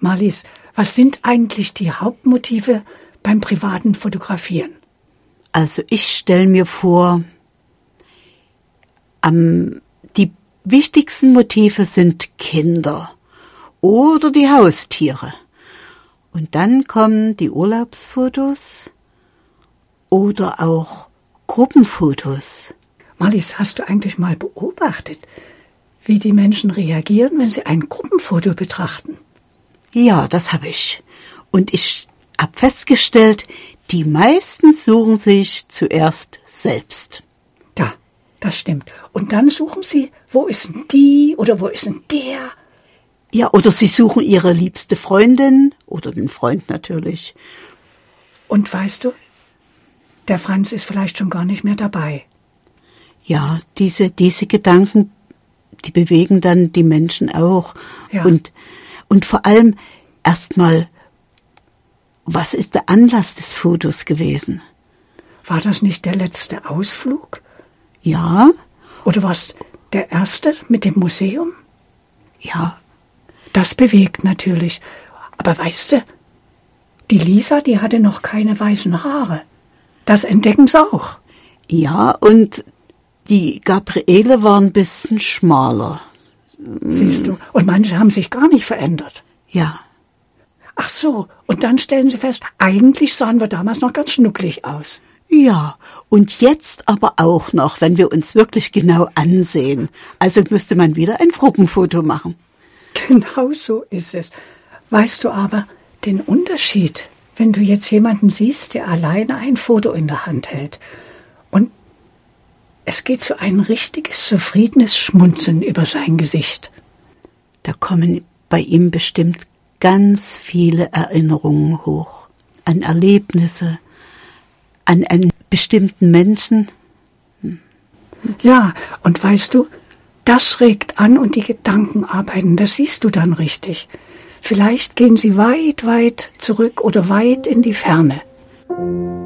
Marlies, was sind eigentlich die Hauptmotive beim privaten Fotografieren? Also ich stelle mir vor, die wichtigsten Motive sind Kinder oder die Haustiere. Und dann kommen die Urlaubsfotos oder auch Gruppenfotos. Marlies, hast du eigentlich mal beobachtet, wie die Menschen reagieren, wenn sie ein Gruppenfoto betrachten? Ja, das habe ich. Und ich habe festgestellt, die meisten suchen sich zuerst selbst. Ja, das stimmt. Und dann suchen sie, wo ist denn die oder wo ist denn der? Ja, oder sie suchen ihre liebste Freundin oder den Freund natürlich. Und weißt du, der Franz ist vielleicht schon gar nicht mehr dabei. Ja, diese Gedanken, die bewegen dann die Menschen auch. Ja. Und vor allem erstmal, was ist der Anlass des Fotos gewesen? War das nicht der letzte Ausflug? Ja. Oder war es der erste mit dem Museum? Ja. Das bewegt natürlich. Aber weißt du, die Lisa, die hatte noch keine weißen Haare. Das entdecken sie auch. Ja, und die Gabriele war ein bisschen schmaler. Siehst du, und manche haben sich gar nicht verändert. Ja. Ach so, und dann stellen sie fest, eigentlich sahen wir damals noch ganz schnucklig aus. Ja, und jetzt aber auch noch, wenn wir uns wirklich genau ansehen. Also müsste man wieder ein Gruppenfoto machen. Genau so ist es. Weißt du aber den Unterschied, wenn du jetzt jemanden siehst, der alleine ein Foto in der Hand hält und es geht so ein richtiges, zufriedenes Schmunzeln über sein Gesicht. Da kommen bei ihm bestimmt ganz viele Erinnerungen hoch, an Erlebnisse, an einen bestimmten Menschen. Ja, und weißt du, das regt an und die Gedanken arbeiten, das siehst du dann richtig. Vielleicht gehen sie weit, weit zurück oder weit in die Ferne.